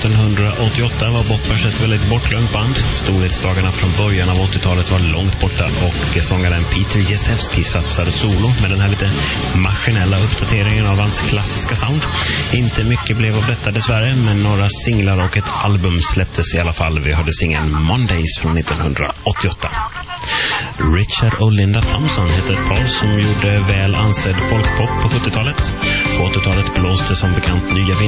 1988 var Boppers ett väldigt bortglömt band. Storhetsdagarna från början av 80-talet var långt borta och sångaren Peter Jezewski satsade solo med den här lite maskinella uppdateringen av hans klassiska sound. Inte mycket blev av detta dessvärre, men några singlar och ett album släpptes i alla fall. Vi hörde singeln Mondays från 1988. Richard och Linda Thompson hette ett par som gjorde väl ansedd folkpop på 70-talet. På 80-talet blåste som bekant nya